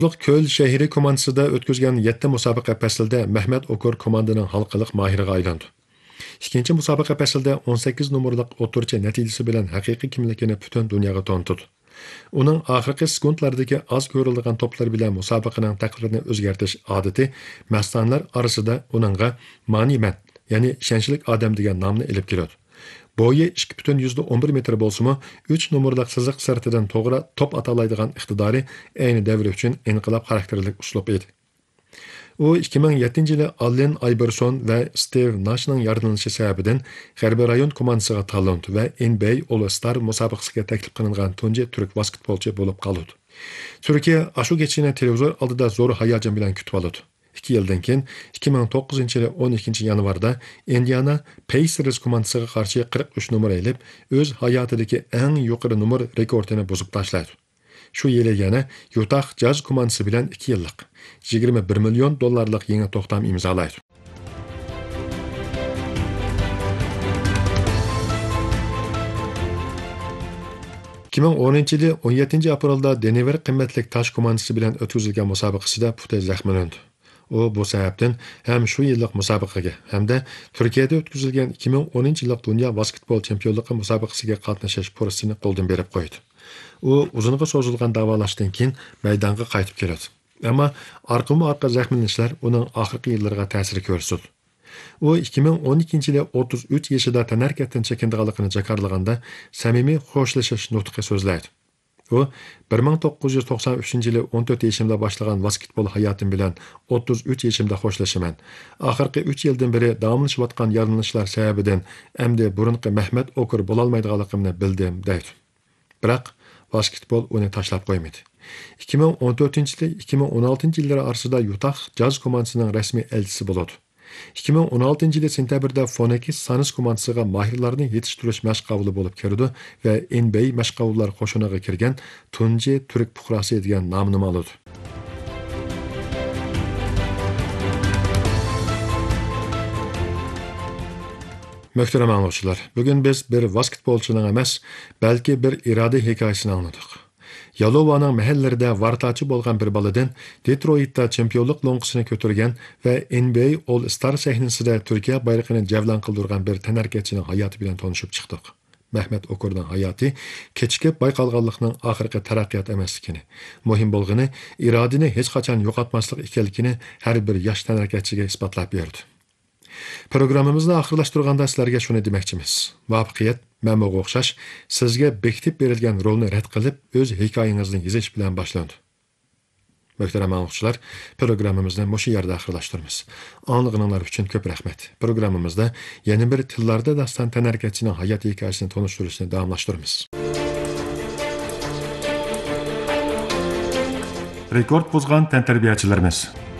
Ko'l shahri komandasida o'tkazgan 7 musobaqa faslida Mehmet Okur komandaning halqaliq mohiriga aylandi. Ikkinchi musobaqa faslida 18 nomerlik o'rtacha natijasi bilan haqiqiy kimligini butun dunyoga tanitdi. Uning oxirgi sekundlardagi az ko'rilgan to'plar bilan musobaqaning taqdirini o'zgartirish odati mastonlar orasida uningga Maniman, ya'ni ishonchlik odam degan nomni ilib keladi. Bo'yi 2,11 metr bo'lsa-mu, 3 nomerlik siziq sirtidan to'g'ri top atalaydigan iqtidori ayni davr uchun inqilob xarakterlik uslub edi. U 2007-yili Allen Iverson va Steve Nashning yordamlashi sababidan G'arbiy rayon komandasiga tanlandi va NBA All-Star musobaqasiga taklif qilingan tunji turk basketbolchi bo'lib qoldi. Turkiya ashu kechini televizor oldida zo'r hayajon bilan kutib oldi. 2 yildan keyin 2009-yili 12 yanvarda Indiana Pacers komandasiga qarshi 43 nomer elib, o'z hayotidagi eng yuqori nomer rekordini buzib tashladi. Shu yili yana Utah Jazz komandasi bilan 2 yillik $21 million yangi to'xtam imzolaydi. ...2010-yili 17 aprelda Denver qimmatli tosh komandasi bilan o'tkazilgan musobaqasida puti zaxmlandi. U bu sababdan ham shu yillik musobaqaga hamda Turkiyada o'tkazilgan 2010-yillik Dunyo basketbol chempionligi musobaqasiga qatnashish fursatini qo'ldan berib qo'ydi. U uzunga cho'zilgan davolashdan keyin maydonga qaytib keladi. Ammo orqa zaxmlanishlar uning oxirgi yillariga ta'sir ko'rsatdi. U 2012-yili 33 yoshida tanarkatdan chekindiganligini jakarlaganda samimiy xo'shlashish nutqi so'zlaydi. U 1993-yili 14 yoshimda boshlagan basketbol hayotim bilan 33 yoshimda xo'shlashaman. Oxirgi 3 yildan beri davomlashayotgan yordamlashlar sababidan endi burunqi Mehmet Okur bo'lolmaydiganligimni bildim deydi. Biroq basketbol uni tashlab qo'ymadi. 2014-2016-yillar orasida Utah Jazz komandasining rasmiy elchisi bo'ladi. 2016-yili sentabrda Phoenix Suns komandasiga mahirlarni yetishtirish mashg'uloti bo'lib kirdi va NBA mashg'ulotlar qo'shiniga kirgan tunji turk fuqarosi degan nomni oldi. Muhtaram anglovchilar, bugun biz bir basketbolchining emas, balki bir iroda hikoyasini angladik. Yalovaning mahallarida vartachi bo'lgan bir boladan Detroitda chempionlik lo'nqisini ko'targan va NBA All-Star sahnasida Turkiya bayrog'ini javlon qildirgan bir tanarkachining hayoti bilan tanishib chiqdik. Mehmet Okurning hayoti kechikib bayqalganlikning oxirgi taraqqiyot emasligini, muhim bo'lgani irodani hech qachon yo'qotmaslik ekanligini har bir yosh tanarkachiga isbotlab berdi. Programmamizni oxirlashtirganda sizlarga shuni demoqchimiz. Muvaffaqiyat manbaga o'xshash sizga bekitib berilgan rolni rad qilib, o'z hikoyangizni yozish bilan boshlandi. Muhtaram anglovchilar, programmamizni shu yerda oxirlashtiramiz. Anlig'inglar uchun ko'p rahmat. Programmamizda yana bir tillarda dastan tanarkachining hayot hikoyasini tanishtirishni davomlashtiramiz. Rekord buzgan tantarbiyachilarimiz